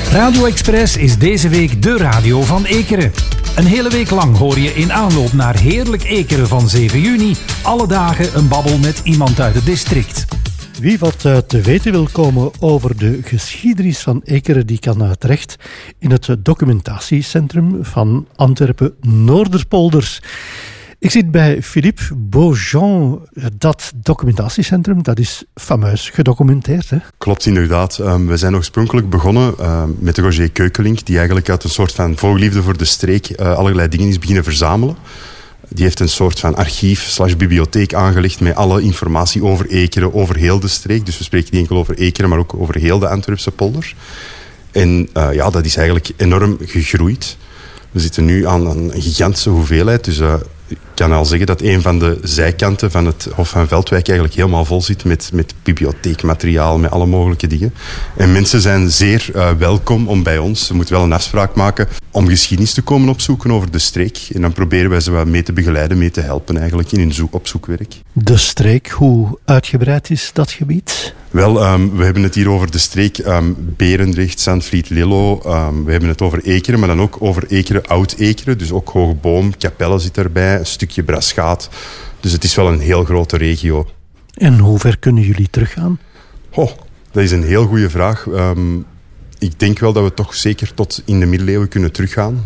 Radio Express is deze week de radio van Ekeren. Een hele week lang hoor je in aanloop naar Heerlijk Ekeren van 7 juni... alle dagen een babbel met iemand uit het district. Wie wat te weten wil komen over de geschiedenis van Ekeren, die kan terecht in het documentatiecentrum van Antwerpen Noorderpolders. Ik zit bij Philippe Beaujean. Dat documentatiecentrum, dat is fameus gedocumenteerd, hè? Klopt, inderdaad. We zijn oorspronkelijk begonnen met Roger Keukelink, die eigenlijk uit een soort van voorliefde voor de streek allerlei dingen is beginnen verzamelen. Die heeft een soort van archief/bibliotheek aangelegd met alle informatie over Ekeren, over heel de streek. Dus we spreken niet enkel over Ekeren, maar ook over heel de Antwerpse polder. En dat is eigenlijk enorm gegroeid. We zitten nu aan een gigantische hoeveelheid. Dus ik kan al zeggen dat een van de zijkanten van het Hof van Veldwijk eigenlijk helemaal vol zit met bibliotheekmateriaal, met alle mogelijke dingen. En mensen zijn zeer welkom om bij ons, ze moeten wel een afspraak maken, om geschiedenis te komen opzoeken over de streek. En dan proberen wij ze wat mee te begeleiden, mee te helpen eigenlijk in hun opzoekwerk. De streek, hoe uitgebreid is dat gebied? Wel, we hebben het hier over de streek Berendrecht, Zandvliet, Lillo. We hebben het over Ekeren, maar dan ook over Ekeren, Oud-Ekeren. Dus ook Hoogboom, Capelle zit erbij, een stukje Braschaat. Dus het is wel een heel grote regio. En hoe ver kunnen jullie teruggaan? Dat is een heel goede vraag. Ik denk wel dat we toch zeker tot in de middeleeuwen kunnen teruggaan.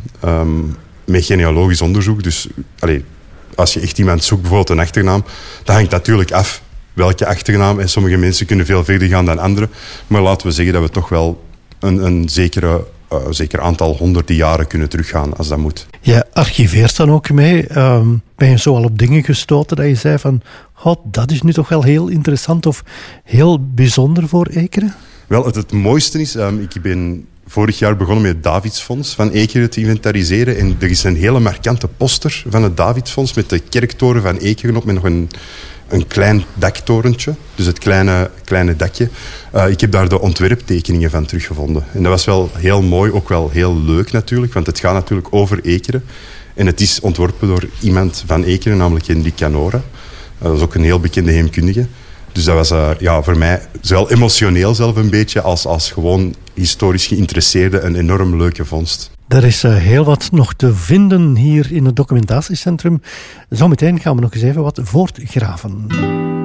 Met genealogisch onderzoek. Dus als je echt iemand zoekt, bijvoorbeeld een achternaam, dat hangt natuurlijk af welke achternaam. En sommige mensen kunnen veel verder gaan dan anderen. Maar laten we zeggen dat we toch wel een zeker aantal honderden jaren kunnen teruggaan als dat moet. Je archiveert dan ook mee. Ben je zo al op dingen gestoten dat je zei van, dat is nu toch wel heel interessant of heel bijzonder voor Ekeren? Wel, het mooiste is, ik ben vorig jaar begonnen met het Davidsfonds van Ekeren te inventariseren. En er is een hele markante poster van het Davidsfonds met de kerktoren van Ekeren op met nog een klein daktorentje, dus het kleine dakje. Ik heb daar de ontwerptekeningen van teruggevonden. En dat was wel heel mooi, ook wel heel leuk natuurlijk, want het gaat natuurlijk over Ekeren. En het is ontworpen door iemand van Ekeren, namelijk Hendrik Canora. Dat is ook een heel bekende heemkundige. Dus dat was voor mij zowel emotioneel zelf een beetje als gewoon historisch geïnteresseerde een enorm leuke vondst. Er is heel wat nog te vinden hier in het documentatiecentrum. Zometeen gaan we nog eens even wat voortgraven.